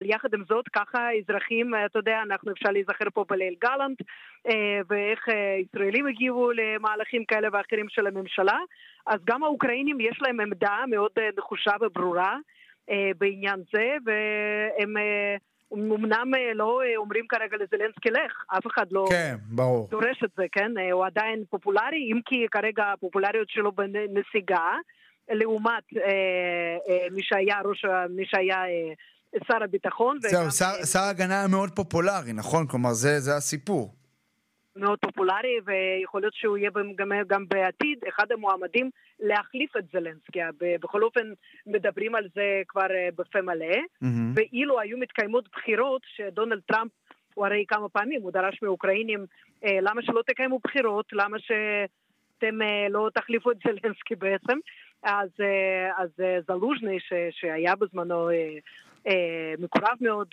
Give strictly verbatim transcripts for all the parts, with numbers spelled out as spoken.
יחד עם זאת, ככה אזרחים, אתה יודע, אנחנו אפשר להיזכר פה בליל גלנט, ואיך ישראלים הגיבו למהלכים כאלה ואחרים של הממשלה, אז גם האוקראינים יש להם עמדה מאוד נחושה וברורה בעניין זה, והם אמנם לא אומרים כרגע לזלנסקי לך, אף אחד לא כן, ברור. דורש את זה, כן? הוא עדיין פופולרי, אם כי כרגע הפופולריות שלו בנסיגה, לעומת מי שהיה ראש, מי שהיה שר הביטחון. זהו, שר ההגנה מאוד פופולרי, נכון? כלומר, זה הסיפור. מאוד פופולרי, ויכול להיות שהוא יהיה גם, גם בעתיד אחד המועמדים להחליף את זלנסקי. בכל אופן מדברים על זה כבר בפה מלא, mm-hmm. ואילו היו מתקיימות בחירות שדונלד טראמפ, הוא הרי כמה פעמים, הוא דרש מאוקראינים, למה שלא תקיימו בחירות, למה שאתם לא תחליפו את זלנסקי בעצם, אז, אז זלוז'ני ש, שהיה בזמנו מקורב מאוד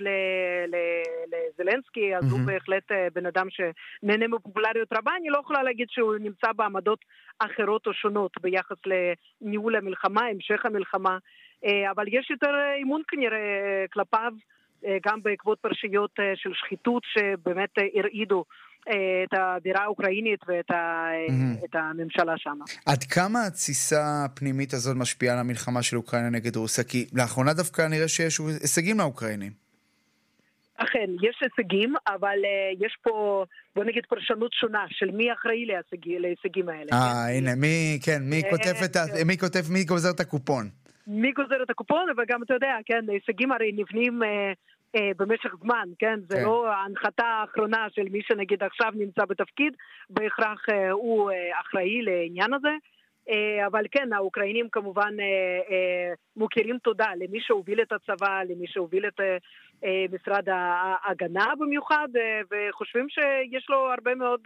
לזלנסקי, אז הוא בהחלט בן אדם שנהנה מפופולריות רבה. אני לא יכולה להגיד שהוא נמצא בעמדות אחרות או שונות ביחס לניהול המלחמה, המשך המלחמה, אבל יש יותר אימון כנראה כלפיו, גם בעקבות פרשיות של שחיתות שבאמת הרעידו את הבירה האוקראינית ואת ה... mm-hmm. את הממשלה שם. עד כמה התסיסה הפנימית הזאת משפיעה על המלחמה של אוקראינה נגד רוסיה? כי לאחרונה דווקא נראה שיש הישגים לאוקראינים. אכן, יש הישגים, אבל uh, יש פה, בוא נגיד, פרשנות שונה של מי אחראי להישגים, להישגים האלה. אה, כן? הנה, מי, כן, מי כותב את ה... מי כותב, מי גוזר את הקופון? מי גוזר את הקופון, וגם אתה יודע, כן, הישגים הרי נבנים... Uh, במשך זמן, כן? זה לא ההנחתה האחרונה של מי שנגיד עכשיו נמצא בתפקיד, בהכרח הוא אחראי לעניין הזה, אבל כן, האוקראינים כמובן מוכירים תודה למי שהוביל את הצבא, למי שהוביל את משרד ההגנה במיוחד, וחושבים שיש לו הרבה מאוד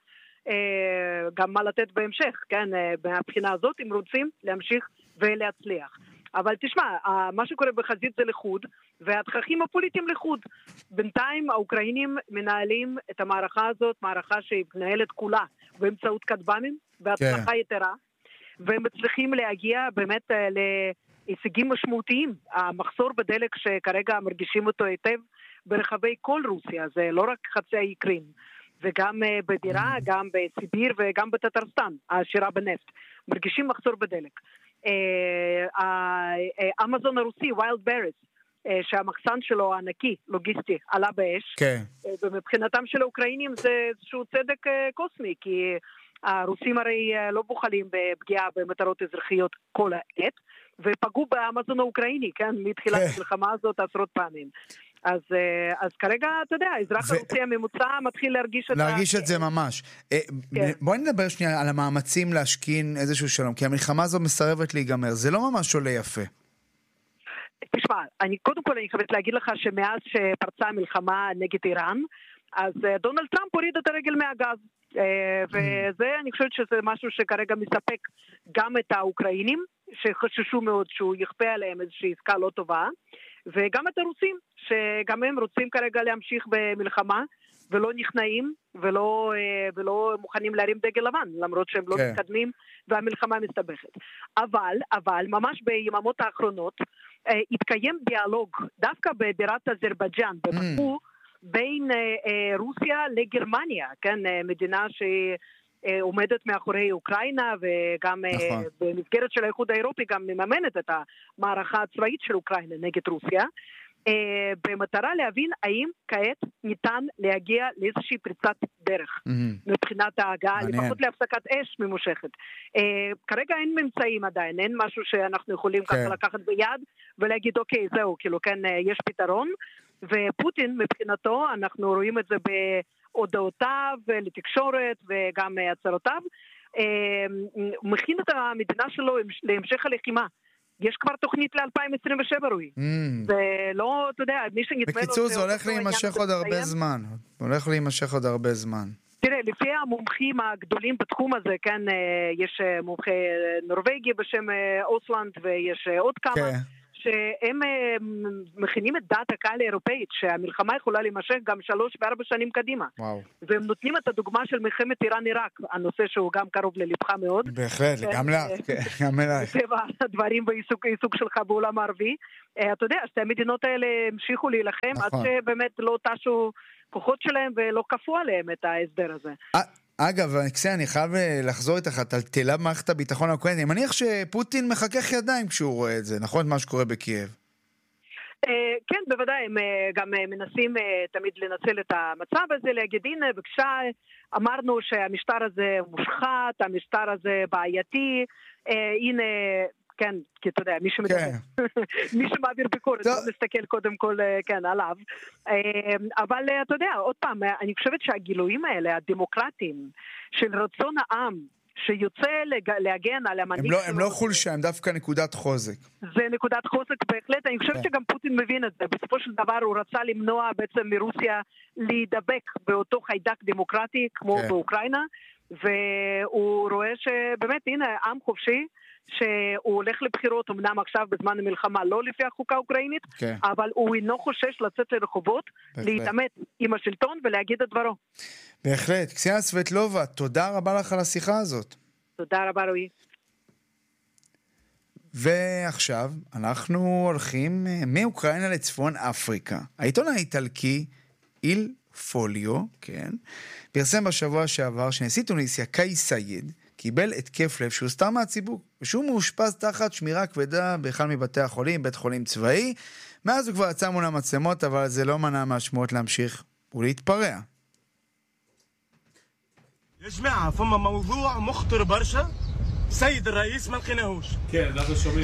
גם מה לתת בהמשך, כן? מהבחינה הזאת, אם רוצים להמשיך ולהצליח. אבל תשמע, מה שקורה בחזית זה לחוד, והתככים הפוליטיים לחוד. בינתיים האוקראינים מנהלים את המערכה הזאת, מערכה שהיא מנהלת כולה באמצעות כטב"מים, בהצלחה יתרה, והם מצליחים להגיע באמת להישגים משמעותיים. המחסור בדלק שכרגע מרגישים אותו היטב ברחבי כל רוסיה, זה לא רק חצי האי קרים, וגם בבירה, גם בסיביר וגם בטטרסטן, העשירה בנפט. מרגישים מחסור בדלק. האמזון הרוסי, ויילד ברס, שהמחסן שלו הענקי, לוגיסטי, עלה באש. ומבחינתם של האוקראינים זה איזשהו צדק קוסמי, כי הרוסים הרי לא בוחלים בפגיעה במטרות אזרחיות כל העת, ופגעו באמזון האוקראיני, כן, מתחילת המלחמה הזאת עשרות פעמים. אז, אז כרגע, אתה יודע, האזרח הרוסי הממוצע מתחיל להרגיש את זה. להרגיש את זה ממש. בואי נדבר שנייה על המאמצים להשכין איזשהו שלום, כי המלחמה הזו מסרבת להיגמר. זה לא ממש עולה יפה. תשמע, אני, קודם כל אני חייבת להגיד לך שמאז שפרצה המלחמה נגד איראן, אז דונלד טראמפ הוריד את הרגל מהגז. וזה, אני חושבת שזה משהו שכרגע מספק גם את האוקראינים, שחששו מאוד שהוא יכפה עליהם איזושהי עסקה לא טובה, וגם את הרוסים, שגם הם רוצים כרגע להמשיך במלחמה, ולא נכנעים, ולא, ולא מוכנים להרים דגל לבן, למרות שהם לא כן. מתקדמים, והמלחמה מסתבכת. אבל, אבל, ממש ביממות האחרונות, התקיים דיאלוג, דווקא בבירת אזרבייג'אן, בבקו, mm. בין רוסיה לגרמניה, כן, מדינה שעומדת מאחורי אוקראינה, וגם נכון. במסגרת של האיחוד האירופי גם מממנת את המערכה הצבאית של אוקראינה נגד רוסיה, במטרה להבין האם כעת ניתן להגיע לאיזושהי פריצת דרך mm-hmm. מבחינת ההגעה, לפחות להפסקת אש ממושכת. כרגע אין ממצאים עדיין, אין משהו שאנחנו יכולים ככה לקחת ביד ולהגיד אוקיי זהו, כאילו כן יש פתרון, ופוטין מבחינתו, אנחנו רואים את זה בהודעותיו לתקשורת וגם הצהרותיו, מכין את המדינה שלו להמשך הלחימה. יש כבר תוכנית ל-אלפיים עשרים ושבע רואי. ולא, אתה יודע, מי שנתמד... בקיצור, זה הולך להימשך עוד הרבה זמן. הולך להימשך עוד הרבה זמן. תראה, לפי המומחים הגדולים בתחום הזה, כן, יש מומחה נורווגי בשם אוסלנד, ויש עוד כמה, שהם מכינים את דעת הקהל האירופאית, שהמלחמה יכולה להימשך גם שלוש וארבע שנים קדימה. וואו. והם נותנים את הדוגמה של מלחמת איראן-עיראק, הנושא שהוא גם קרוב ללבך מאוד. בהחלט, גם לך, גם אליי. טבע הדברים בעיסוק שלך בעולם הערבי. אתה יודע, שתי המדינות האלה המשיכו להילחם, עד שבאמת לא תשו כוחות שלהם ולא כפו עליהם את ההסדר הזה. אגב, קסיה, אני חייב לחזור איתך, טלטלה במערכת הביטחון האוקראינית. אני מניח שפוטין מחכך ידיים כשהוא רואה את זה, נכון? מה שקורה בקייב. כן, בוודאי, הם גם מנסים תמיד לנצל את המצב הזה, להגיד, הנה, בבקשה, אמרנו שהמשטר הזה מושחת, המשטר הזה בעייתי, הנה, כן, כי אתה יודע, מי שמדבר, מי שמעביר ביקורת, לא מסתכל קודם כל, כן, עליו. אבל אתה יודע, עוד פעם, אני חושבת שהגילויים האלה, הדמוקרטיים, של רצון העם, שיוצא להגן על המנהיג... הם לא חולשה, הם דווקא נקודת חוזק. זה נקודת חוזק בהחלט, אני חושבת שגם פוטין מבין את זה. בסופו של דבר הוא רצה למנוע בעצם מרוסיה להידבק באותו חיידק דמוקרטי כמו באוקראינה, והוא רואה שבאמת, הנה, עם חופשי, שהוא הולך לבחירות, אמנם עכשיו בזמן המלחמה, לא לפי החוקה האוקראינית, אבל הוא אינו חושש לצאת לרחובות, להתעמת עם השלטון ולהגיד את דברו. בהחלט. קסיה סבטלובה, תודה רבה לך על השיחה הזאת. תודה רבה רועי. ועכשיו אנחנו הולכים מאוקראינה לצפון אפריקה. העיתון האיטלקי איל פוליו, כן, פרסם בשבוע שעבר שנשיא טוניסיה קייס סייד קיבל התקף לב שהוסתר מהציבור, ושהוא מאושפז תחת שמירה כבדה באחד מבתי החולים, בית חולים צבאי. מאז הוא כבר יצא מול המצלמות, אבל זה לא מנע מהשמועות להמשיך ולהתפרע. يا جماعة فما موضوع مخطر برشا سيد الرئيس ما لقيناهوش. כן, אנחנו שומעים.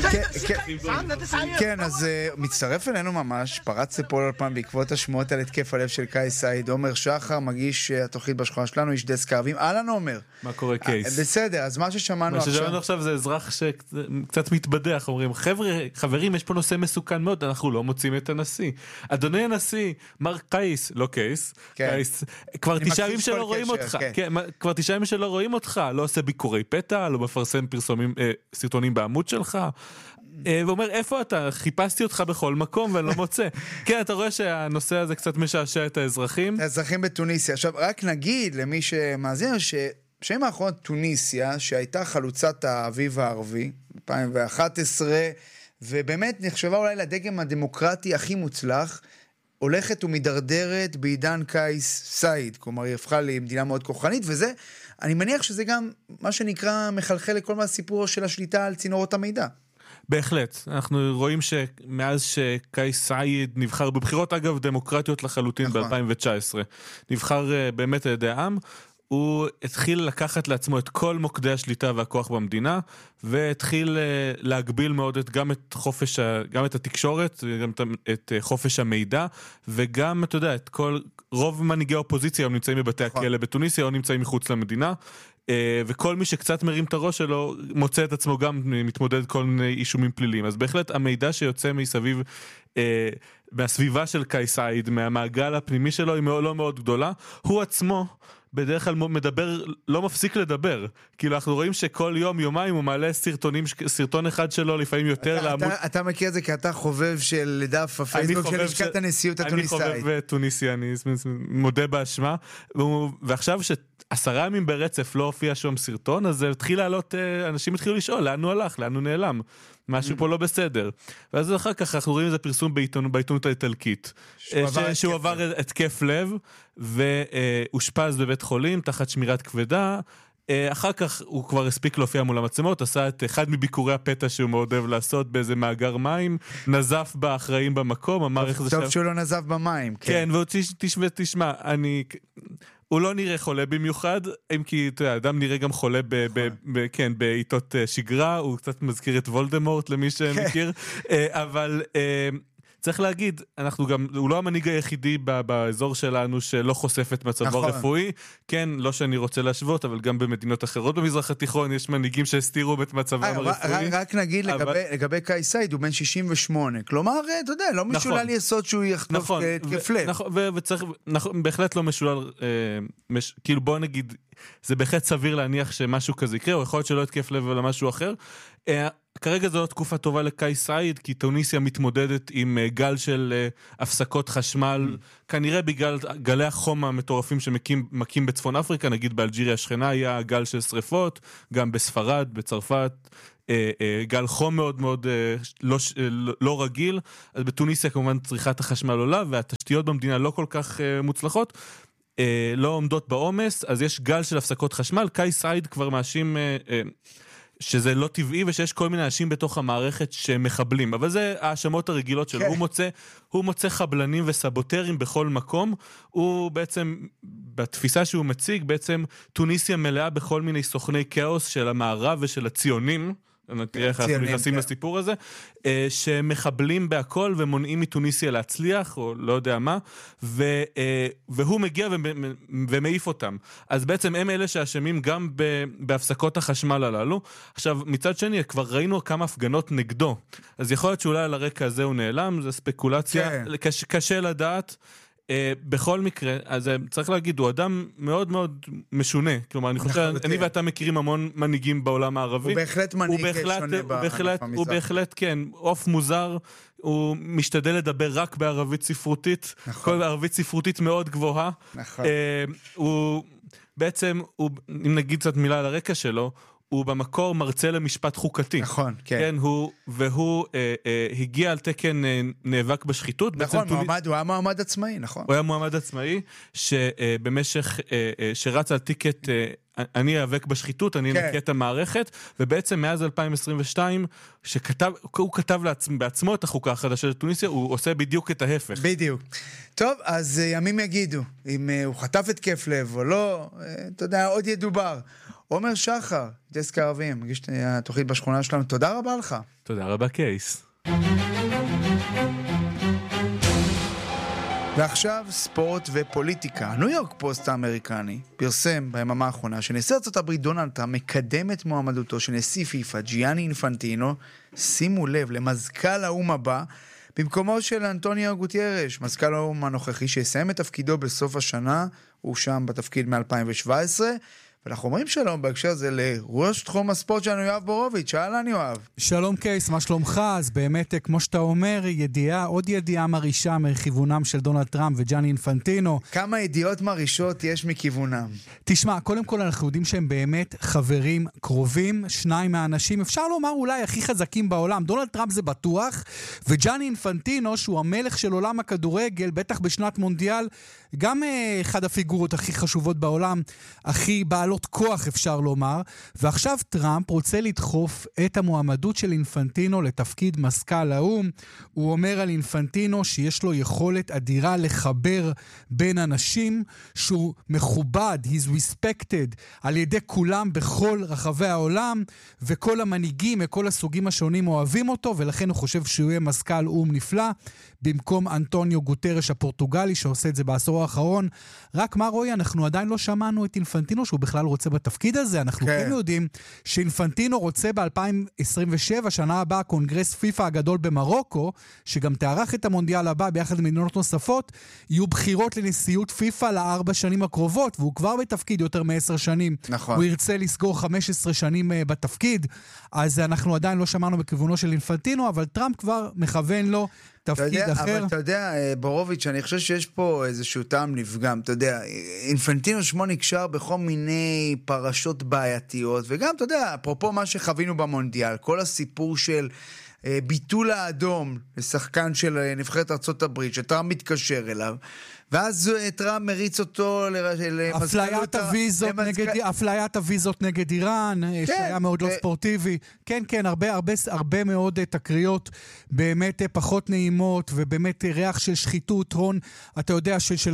כן, אז מצטרף אלינו ממש, פרץ לפה עוד פעם בעקבות השמועות על התקף הלב של קייס סייד. עומר שחר, מגיש התוכנית בשכונה שלנו, איש דסק ערבים. אהלן עומר. מה קורה קייס? בסדר, אז מה ששמענו עכשיו... מה ששמענו עכשיו זה אזרח שקצת מתבדח, אומרים, חבר'ה, חברים, יש פה נושא מסוכן מאוד, אנחנו לא מוצאים את הנשיא. אדוני הנשיא, מר קייס, לא קייס, קייס, כבר תשעה ימים שלא רואים אותך. כבר תשעה ימים שלא רואים אותך, לא עושה ביקורי פתע, לא מפרסם פרסומים, אה, סרטונים בעמוד שלך, אה, ואומר, איפה אתה? חיפשתי אותך בכל מקום ואני לא מוצא. כן, אתה רואה שהנושא הזה קצת משעשע את האזרחים. האזרחים בתוניסיה. עכשיו, רק נגיד למי שמאזין, שבשנים האחרונות טוניסיה, שהייתה חלוצת האביב הערבי, אלפיים ואחת עשרה, ובאמת נחשבה אולי לדגם הדמוקרטי הכי מוצלח, הולכת ומדרדרת בעידן קייס סייד, כלומר היא הפכה למדינה מאוד כוחנית, וזה, אני מניח שזה גם מה שנקרא מחלחל לכל מהסיפור של השליטה על צינורות המידע. בהחלט, אנחנו רואים שמאז שקייס סייד נבחר בבחירות, אגב דמוקרטיות לחלוטין נכון. ב-אלפיים ותשע עשרה, נבחר באמת על ידי העם, הוא התחיל לקחת לעצמו את כל מוקדי השליטה והכוח במדינה, והתחיל להגביל מאוד את, גם, את חופש, גם את התקשורת, גם את חופש המידע, וגם, אתה יודע, את כל, רוב מנהיגי האופוזיציה הם נמצאים בבתי הכלא בתוניסיה, או נמצאים מחוץ למדינה, וכל מי שקצת מרים את הראש שלו, מוצא את עצמו גם מתמודד כל מיני אישומים פליליים. אז בהחלט המידע שיוצא מסביב, מהסביבה של קייס סייד, מהמעגל הפנימי שלו, היא לא מאוד גדולה. הוא עצמו, בדרך כלל מדבר, לא מפסיק לדבר. כאילו אנחנו רואים שכל יום, יומיים הוא מעלה סרטונים, סרטון אחד שלו, לפעמים יותר לעמוד. אתה, אתה מכיר את זה כי אתה חובב של דף הפייסבוק של לשכת הנשיאות הטוניסאית. אני חובב טוניסיה, אני מודה באשמה. ועכשיו שעשרה ימים ברצף לא הופיע שום סרטון, אז התחיל לעלות, אנשים התחילו לשאול, לאן הוא הלך, לאן הוא נעלם. משהו פה לא בסדר. ואז אחר כך אנחנו רואים איזה פרסום בעיתונות האיטלקית, שהוא עבר התקף לב, והושפז בבית חולים, תחת שמירת כבדה. אחר כך הוא כבר הספיק להופיע מול המצלמות, עשה את אחד מביקורי הפתע שהוא מאוד אוהב לעשות באיזה מאגר מים, נזף באחראים במקום, אמר איך זה טוב שהוא לא נזף במים. כן, והוא תשמע, תשמע, אני... הוא לא נראה חולה במיוחד, אם כי אתה יודע, אדם נראה גם חולה ב, ב, ב, כן, בעיתות שגרה, הוא קצת מזכיר את וולדמורט למי שמכיר, אבל צריך להגיד, אנחנו גם, הוא לא המנהיג היחידי באזור שלנו שלא חושף את מצבו הרפואי, כן, לא שאני רוצה להשוות, אבל גם במדינות אחרות במזרח התיכון יש מנהיגים שהסתירו את מצבם הרפואי. רק נגיד לגבי קייס סייד, הוא בן שישים ושמונה, כלומר, אתה יודע, לא משולל יסוד שהוא יחטוף התקף לב. וצריך, בהחלט לא משולל, כאילו בוא נגיד, זה בהחלט סביר להניח שמשהו כזה יקרה, או יכול להיות שלא התקף לב אלא משהו אחר. כרגע זו לא תקופה טובה לקייס סעיד, כי טוניסיה מתמודדת עם גל של הפסקות חשמל, כנראה בגלל גלי החום המטורפים שמקים בצפון אפריקה, נגיד באלג'יריה השכנה היה גל של שריפות, גם בספרד, בצרפת, גל חום מאוד מאוד לא, לא רגיל, אז בטוניסיה כמובן צריכת החשמל עולה, והתשתיות במדינה לא כל כך מוצלחות, לא עומדות בעומס, אז יש גל של הפסקות חשמל. קייס סעיד כבר מאשים שזה לא טבעי, ושיש כל מיני אנשים בתוך המערכת שמחבלים, אבל זה האשמות הרגילות שלו. הוא מוצא, הוא מוצא חבלנים וסבוטרים בכל מקום. הוא בעצם, בתפיסה שהוא מציג, בעצם טוניסיה מלאה בכל מיני סוכני כאוס של המערב ושל הציונים, תראה איך אנחנו נכנסים לסיפור הזה, שמחבלים בהכל ומונעים מטוניסיה להצליח, או לא יודע מה, והוא מגיע ומעיף אותם. אז בעצם הם אלה שאשמים גם בהפסקות החשמל הללו. עכשיו, מצד שני, כבר ראינו כמה הפגנות נגדו, אז יכול להיות שאולי על הרקע הזה הוא נעלם, זה ספקולציה, קשה לדעת. Uh, בכל מקרה, אז uh, צריך להגיד, הוא אדם מאוד מאוד משונה. כלומר, אני חושב, אני ואתה מכירים המון מנהיגים בעולם הערבי. הוא בהחלט מנהיג שונה בענף המזרח. הוא בהחלט, כן, אוף מוזר, הוא משתדל לדבר רק בערבית ספרותית, כל ערבית ספרותית מאוד גבוהה. נכון. Uh, הוא בעצם, הוא, אם נגיד קצת מילה על הרקע שלו, הוא במקור מרצה למשפט חוקתי. נכון, כן. כן, הוא, והוא אה, אה, הגיע על תקן אה, נאבק בשחיתות. נכון, מועמד, הוא היה מועמד עצמאי, נכון. הוא היה מועמד עצמאי, שבמשך, אה, אה, שרץ על טיקט, אה, אני אאבק בשחיתות, אני כן. נקה את המערכת, ובעצם מאז אלפיים עשרים ושתיים, שכתב, הוא כתב לעצמו, בעצמו את החוקה החדשה של טוניסיה, הוא עושה בדיוק את ההפך. בדיוק. טוב, אז ימים יגידו, אם הוא חטף את כיף לב או לא, אתה יודע, עוד ידובר. עומר שחר, דסק הערבים, מגיש את התוכנית בשכונה שלנו. תודה רבה לך. תודה רבה, קייס. ועכשיו ספורט ופוליטיקה. ניו יורק פוסט האמריקני פרסם ביממה האחרונה שנשיא ארצות הברית דונלד טראמפ מקדם את מועמדותו של נשיא פיפה ג'יאני אינפנטינו, שימו לב, למזכ"ל האו"ם הבא, במקומו של אנטוניו גוטיירש, מזכ"ל האו"ם הנוכחי שיסיים את תפקידו בסוף השנה, הוא שם בתפקיד מ-אלפיים שבע עשרה, ואנחנו אומרים שלום בהקשר הזה לראש תחום הספורט שלנו יואב בורוביץ'. אהלן יואב. שלום קייס, מה שלומך? אז באמת, כמו שאתה אומר, ידיעה, עוד ידיעה מרישה מכיוונם של דונלד טראמפ וג'אני אינפנטינו. כמה ידיעות מרישות יש מכיוונם? תשמע, קודם כל אנחנו יודעים שהם באמת חברים קרובים, שניים מהאנשים, אפשר לומר אולי הכי חזקים בעולם. דונלד טראמפ זה בטוח, וג'אני אינפנטינו, שהוא המלך של עולם הכדורגל, בטח בשנת מונדיאל, גם אחד הפיגורות הכי חשובות בעולם, הכי בעלות כוח אפשר לומר, ועכשיו טראמפ רוצה לדחוף את המועמדות של אינפנטינו לתפקיד מזכ"ל האו"ם. הוא אומר על אינפנטינו שיש לו יכולת אדירה לחבר בין אנשים, שהוא מכובד, he's respected על ידי כולם בכל רחבי העולם, וכל המנהיגים מכל הסוגים השונים אוהבים אותו, ולכן הוא חושב שהוא יהיה מזכ"ל או"ם נפלא, במקום אנטוניו גוטרש הפורטוגלי שעושה את זה בעשור האחרון. רק מה רואי, אנחנו עדיין לא שמענו את אינפנטינו שהוא בכלל רוצה בתפקיד הזה. אנחנו כן, כן יודעים שאינפנטינו רוצה ב-אלפיים עשרים ושבע, שנה הבאה, קונגרס פיפה הגדול במרוקו, שגם תארח את המונדיאל הבא ביחד עם מדינות נוספות, יהיו בחירות לנשיאות פיפה לארבע שנים הקרובות, והוא כבר בתפקיד יותר מעשר שנים. נכון. הוא ירצה לסגור חמש עשרה שנים בתפקיד, אז אנחנו עדיין לא שמענו בכיוונו של אינפנטינו, אבל טראמפ כבר מכוון לו תפקיד יודע, אחר. אבל אתה יודע, בורוביץ', אני חושב שיש פה איזשהו טעם נפגם. אתה יודע, אינפנטינו שמו נקשר בכל מיני פרשות בעייתיות, וגם, אתה יודע, אפרופו מה שחווינו במונדיאל, כל הסיפור של ביטול האדום לשחקן של נבחרת ארצות הברית, שטראמפ מתקשר אליו, ואז טראמפ מריץ אותו אפליית הוויזות נגד אפליית הוויזות נגד איראן, שהיה מאוד לא ספורטיבי. כן, כן, הרבה הרבה הרבה מאוד תקריות באמת פחות נעימות, ובאמת ריח של שחיתות, הון, אתה יודע של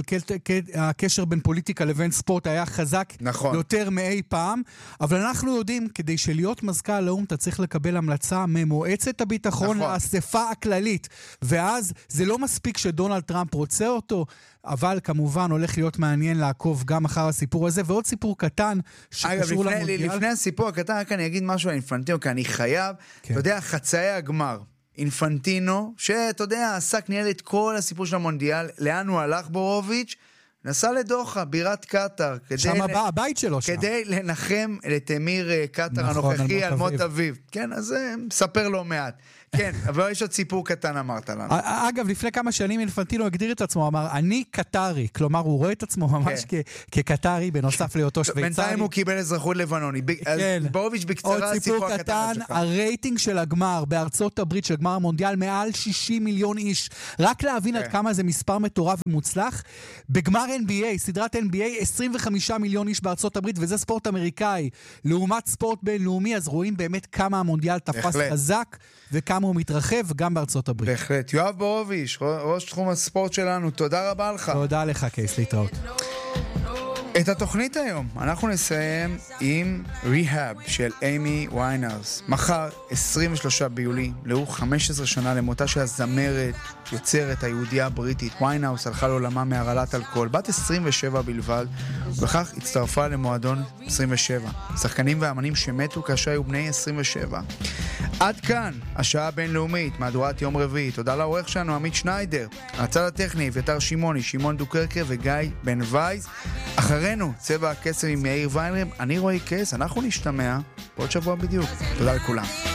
הקשר בין פוליטיקה לבין ספורט היה חזק יותר מאי פעם, אבל אנחנו יודעים, כדי שלהיות מזכ"ל האו"ם אתה צריך לקבל המלצה ממועצת הביטחון לאספה הכללית, ואז זה לא מספיק שדונלד טראמפ רוצה אותו, אבל כמובן הולך להיות מעניין לעקוב גם אחר הסיפור הזה, ועוד סיפור קטן שקשור למונדיאל. לפני הסיפור הקטן, רק אני אגיד משהו על אינפנטינו, כי אני חייב, אתה יודע, חצאי הגמר, אינפנטינו, שאתה יודע, עסק ניהל את כל הסיפור של המונדיאל, לאן הוא הלך בורוביץ'? נסע לדוחה, בירת קטר. שם הבא, הבית שלו שם. כדי לנחם את אמיר קטר הנוכחי על מות אביו. כן, אז מספר לו מעט. כן, אבל יש עוד סיפור קטן אמרת לנו. אגב, לפני כמה שנים אינפנטינו הגדיר את עצמו, אמר, אני קטרי. כלומר, הוא רואה את עצמו ממש כקטרי, בנוסף להיותו שוויצרי. בינתיים הוא קיבל אזרחות לבנוני. אז בורוביץ' בקצרה, סיפור קטן, הרייטינג של הגמר בארצות הברית, של גמר המונדיאל, מעל שישים מיליון איש. רק להבין עד כמה זה מספר מטורף ומוצלח. בגמר אן בי איי, סדרת אן בי איי, עשרים וחמישה מיליון איש בארצות הברית, וזה ספורט אמריקאי. לעומת ספורט בינלאומי, אז רואים באמת כמה המונדיאל תפס חזק, וכמה הוא מתרחב גם בארצות הברית. בהחלט. יואב בורוביץ', ראש תחום הספורט שלנו, תודה רבה לך. תודה לך, קייס, להתראות. את התוכנית היום אנחנו נסיים עם ריהאב של אימי ויינהאוס. מחר, עשרים ושלושה ביולי, לאור חמש עשרה שנה למותה של הזמרת, יוצרת היהודיה הבריטית. ויינהאוס הלכה לעולמה מהרעלת אלכוהול, בת עשרים ושבע בלבד, ובכך הצטרפה למועדון עשרים ושבע. שחקנים ואמנים שמתו כאשר היו בני עשרים ושבע. עד כאן, השעה הבינלאומית, מהדורת יום רביעי. תודה לעורך שלנו, עמית שניידר. הצד הטכני, אביתר שמעוני, שמעון דוקרקר וגיא בן וייס. אחרינו, צבע הקסם עם יאיר ויינרם, אני רועי קייס, אנחנו נשתמע בעוד שבוע בדיוק. תודה לכולם.